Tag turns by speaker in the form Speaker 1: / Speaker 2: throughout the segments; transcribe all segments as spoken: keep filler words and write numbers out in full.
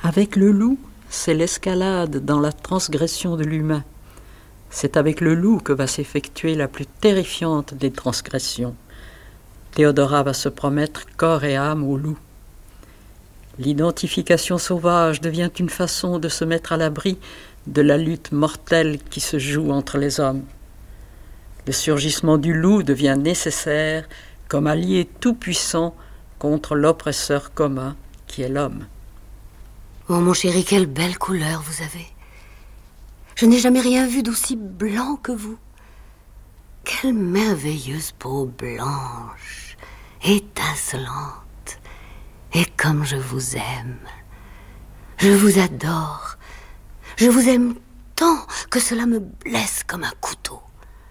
Speaker 1: Avec le loup, c'est l'escalade dans la transgression de l'humain. C'est avec le loup que va s'effectuer la plus terrifiante des transgressions. Théodora va se promettre corps et âme au loup. L'identification sauvage devient une façon de se mettre à l'abri de la lutte mortelle qui se joue entre les hommes. Le surgissement du loup devient nécessaire comme allié tout-puissant contre l'oppresseur commun qui est l'homme.
Speaker 2: Oh mon chéri, quelle belle couleur vous avez. Je n'ai jamais rien vu d'aussi blanc que vous. Quelle merveilleuse peau blanche, étincelante. Et comme je vous aime. Je vous adore. Je vous aime tant que cela me blesse comme un couteau.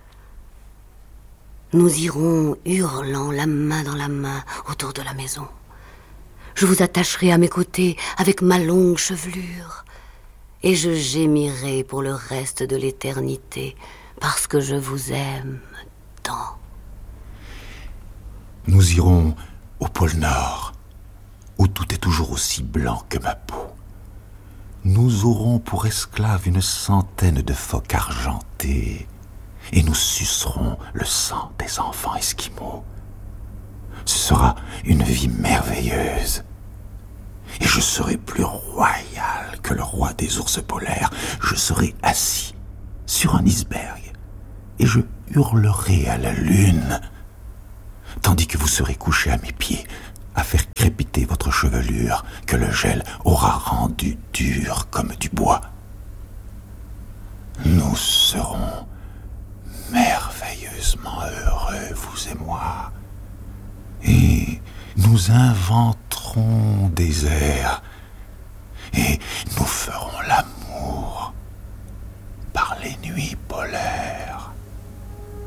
Speaker 2: Nous irons hurlant la main dans la main autour de la maison. Je vous attacherai à mes côtés avec ma longue chevelure. Et je gémirai pour le reste de l'éternité parce que je vous aime tant.
Speaker 3: Nous irons au pôle Nord, où tout est toujours aussi blanc que ma peau. Nous aurons pour esclaves une centaine de phoques argentés et nous sucerons le sang des enfants esquimaux. Ce sera une vie merveilleuse. Et je serai plus royal que le roi des ours polaires. Je serai assis sur un iceberg et je hurlerai à la lune, tandis que vous serez couché à mes pieds à faire crépiter votre chevelure que le gel aura rendue dure comme du bois. Nous serons merveilleusement heureux, vous et moi, et nous inventerons des airs et nous ferons l'amour par les nuits polaires.